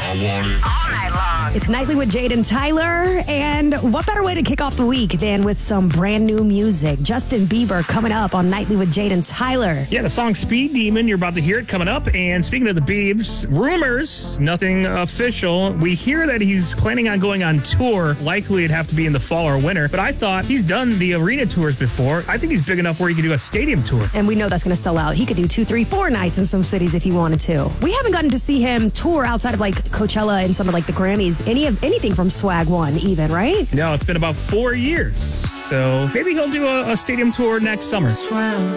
All night long. It's Nightly with Jade and Tyler, and what better way to kick off the week than with some brand new music? Justin Bieber coming up on Nightly with Jade and Tyler. Yeah, the song Speed Demon, you're about to hear it coming up. And speaking of the Biebs, rumors, nothing official. We hear that he's planning on going on tour. Likely it'd have to be in the fall or winter. But I thought he's done the arena tours before. I think he's big enough where he could do a stadium tour. And we know that's going to sell out. He could do 2, 3, 4 nights in some cities if he wanted to. We haven't gotten to see him tour outside of like Coachella and some of like the Grammys. Anything from Swag One even, right? No, it's been about 4 years. So maybe he'll do a stadium tour next summer.